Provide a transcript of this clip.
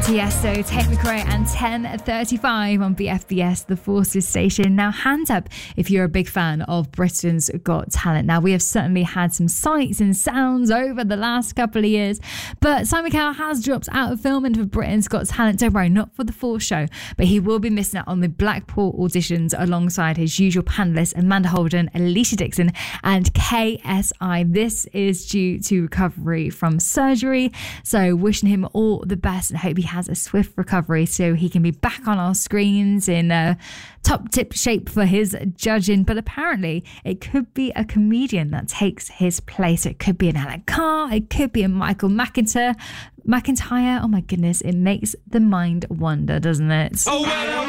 Tiesto, Tate McRae and 10:35 on BFBS, the Forces station. Now, hands up if you're a big fan of Britain's Got Talent. Now, we have certainly had some sights and sounds over the last couple of years, but Simon Cowell has dropped out of filming for Britain's Got Talent. Don't worry, not for the full show, but he will be missing out on the Blackpool auditions alongside his usual panellists Amanda Holden, Alicia Dixon and KSI. This is due to recovery from surgery, so wishing him all the best and hope he has a swift recovery so he can be back on our screens in top tip shape for his judging. But apparently it could be a comedian that takes his place. It could be an Alan Carr, it could be a Michael McIntyre. Oh my goodness, it makes the mind wonder, doesn't it?